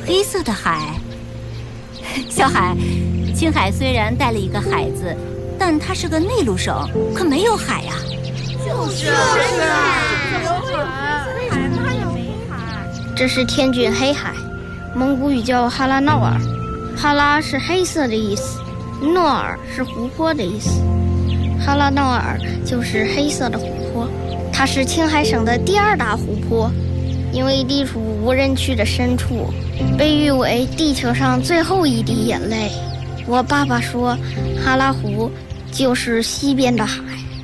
黑色的海。小海，青海虽然带了一个海字，但它是个内陆省，可没有海呀。 就是这是天峻黑海，蒙古语叫哈拉闹尔。哈拉是黑色的意思，诺尔是湖泊的意思。哈拉闹尔就是黑色的湖泊，它是青海省的第2大湖泊，因为地处无人区的深处，被誉为地球上最后一滴眼泪。我爸爸说，哈拉湖就是西边的海。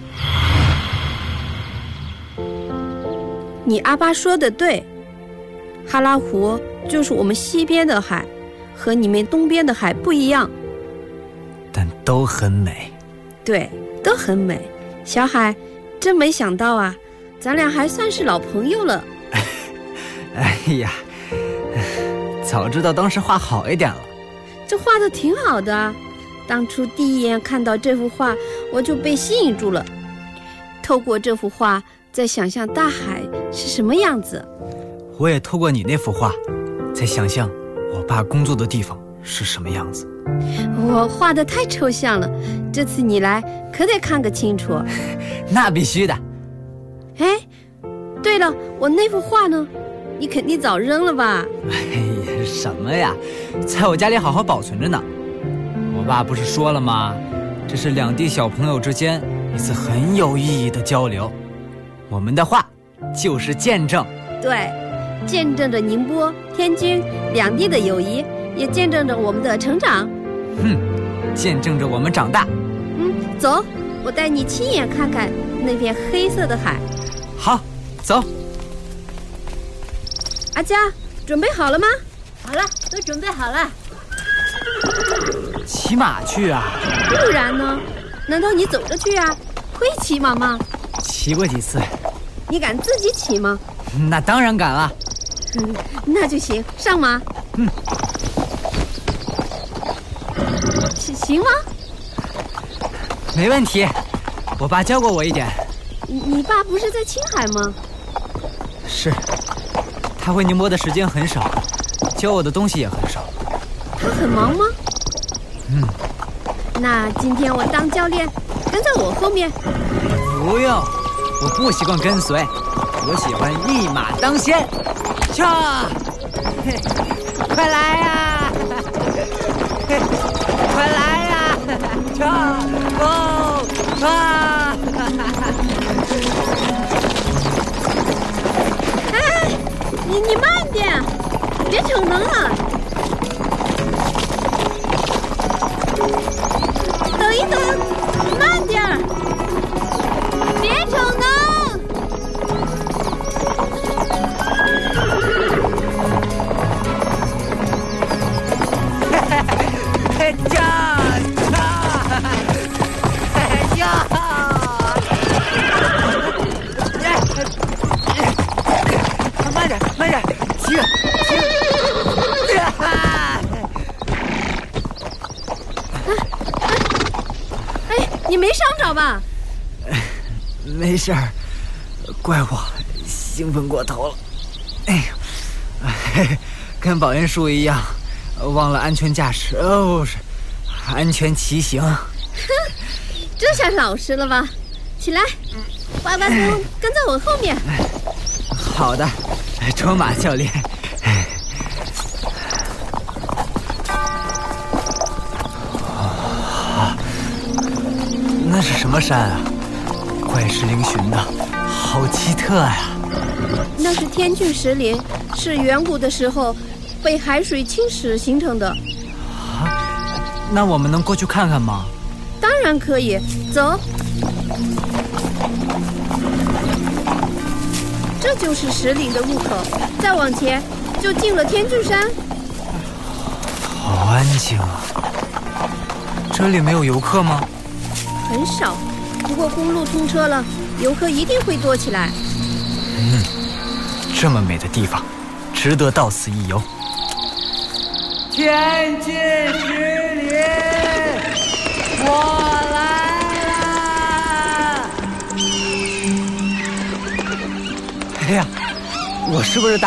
你阿爸说的对，哈拉湖就是我们西边的海，和你们东边的海不一样， 但都很美。 对，都很美。小海，真没想到啊，咱俩还算是老朋友了。 哎呀，早知道当时画好一点了。 这画的挺好的，当初第一眼看到这幅画，我就被吸引住了。透过这幅画，在想象大海是什么样子。 我也透过你那幅画，在想象我爸工作的地方是什么样子。 我画的太抽象了，这次你来可得看个清楚。 那必须的。 哎，对了，我那幅画呢？你肯定早扔了吧？ 哎呀，什么呀，在我家里好好保存着呢。我爸不是说了吗？这是两地小朋友之间一次很有意义的交流。我们的画就是见证。 对，见证着宁波、天津两地的友谊，也见证着我们的成长。 见证着我们长大。 走，我带你亲眼看看那片黑色的海。 好，走。 阿佳，准备好了吗？ 好了，都准备好了。 骑马去啊？ 不然呢？难道你走着去啊？会骑马吗？ 骑过几次。 你敢自己骑吗？ 那当然敢了。 那就行，上马。行吗？ 没问题，我爸教过我一点。 你爸不是在青海吗？ 是，他回宁波的时间很少，教我的东西也很少。 他很忙吗？那今天我当教练，跟在我后面。 不用，我不习惯跟随，我喜欢一马当先。驾！快来呀！快来呀！驾！哦！啊！ 哎，你慢点，别逞能啊！等一等，慢点儿，别逞能。 慢点，骑着。 你没伤着吧？ 没事儿，怪我兴奋过头了。哎呀，跟保温叔一样，忘了安全驾驶，安全骑行。 这下老实了吧？起来，爸爸跟在我后面。 好的，卓玛教练。那是什么山啊？怪石嶙峋的，好奇特呀！ 那是天峻石林，是远古的时候被海水侵蚀形成的。 那我们能过去看看吗？ 当然可以，走。这就是石岭的入口，再往前就进了天峻山。 好安静啊！这里没有游客吗？ 很少，不过公路通车了，游客一定会多起来。 这么美的地方，值得到此一游。天峻石林，我来了！哎呀，我是不是大